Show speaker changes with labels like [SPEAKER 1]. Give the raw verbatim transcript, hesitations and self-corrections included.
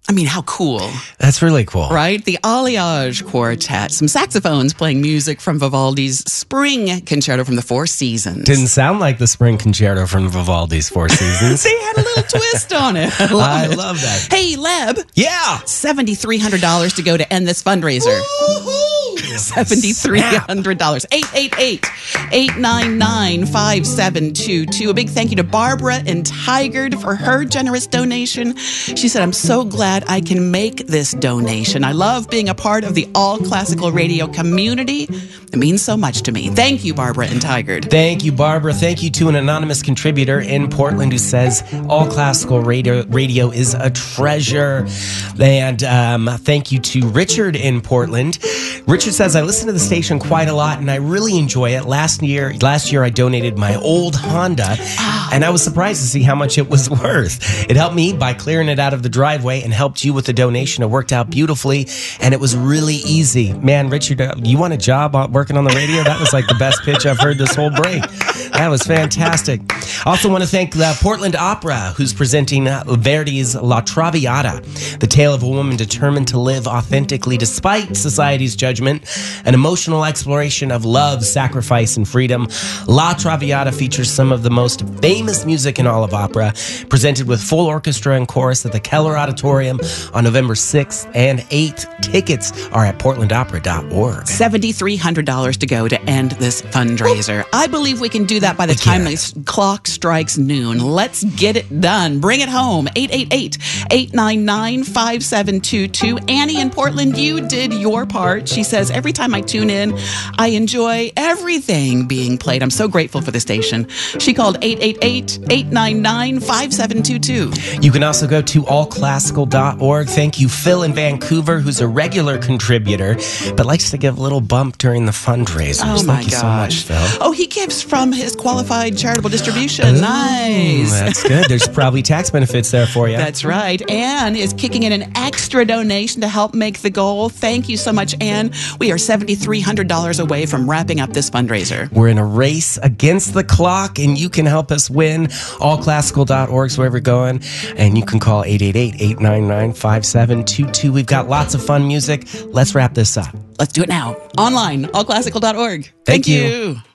[SPEAKER 1] I mean, how cool.
[SPEAKER 2] That's really cool.
[SPEAKER 1] Right? The Alliage Quartet. Some saxophones playing music from Vivaldi's Spring Concerto from the Four Seasons.
[SPEAKER 2] Didn't sound like the Spring Concerto from Vivaldi's Four Seasons.
[SPEAKER 1] They had a little twist on it. I love,
[SPEAKER 2] I
[SPEAKER 1] it.
[SPEAKER 2] love that.
[SPEAKER 1] Hey, Leb.
[SPEAKER 2] Yeah.
[SPEAKER 1] seven thousand three hundred dollars to go to end this fundraiser. seven thousand three hundred dollars. eight eight eight, eight nine nine, five seven two two. A big thank you to Barbara and Tigard for her generous donation. She said, I'm so glad I can make this donation. I love being a part of the All Classical Radio community. It means so much to me. Thank you, Barbara and Tigard.
[SPEAKER 2] Thank you, Barbara. Thank you to an anonymous contributor in Portland who says All Classical Radio, radio is a treasure. And um, thank you to Richard in Portland. Richard says, I listen to the station quite a lot and I really enjoy it. Last year, last year I donated my old Honda
[SPEAKER 1] Oh.
[SPEAKER 2] and I was surprised to see how much it was worth. It helped me by clearing it out of the driveway and helped you with the donation. It worked out beautifully and it was really easy. Man, Richard, uh, you want a job working on the radio? That was like the best pitch I've heard this whole break. That was fantastic. I also want to thank the Portland Opera, who's presenting uh, Verdi's La Traviata, the tale of a woman determined to live authentically despite society's judgment, an emotional exploration of love, sacrifice, and freedom. La Traviata features some of the most famous music in all of opera, presented with full orchestra and chorus at the Keller Auditorium on November sixth and eighth. Tickets are at portland opera dot org.
[SPEAKER 1] seven thousand three hundred dollars to go to end this fundraiser. I believe we can do that by the
[SPEAKER 2] We
[SPEAKER 1] time
[SPEAKER 2] can.
[SPEAKER 1] the clock strikes noon. Let's get it done. Bring it home. eight eight eight, eight nine nine, five seven two two. Annie in Portland, you did your part. She says, every time I tune in, I enjoy everything being played. I'm so grateful for the station. She called eight eight eight, eight nine nine, five seven two two.
[SPEAKER 2] You can also go to all classical dot org. Thank you, Phil in Vancouver, who's a regular contributor, but likes to give a little bump during the fundraisers.
[SPEAKER 1] Oh,
[SPEAKER 2] Thank
[SPEAKER 1] my
[SPEAKER 2] you
[SPEAKER 1] gosh.
[SPEAKER 2] so much, Phil.
[SPEAKER 1] Oh, he gives from his qualified charitable distribution. Nice.
[SPEAKER 2] Mm, that's good. There's probably tax benefits there for you.
[SPEAKER 1] That's right. Anne is kicking in an extra donation to help make the goal. Thank you so much, Anne. We are seven thousand three hundred dollars away from wrapping up this fundraiser.
[SPEAKER 2] We're in a race against the clock, and you can help us win. all classical dot org is where we're going, and you can call eight eight eight, eight nine nine, five seven two two. We've got lots of fun music. Let's wrap this up.
[SPEAKER 1] Let's do it now. Online, all classical dot org.
[SPEAKER 2] Thank you.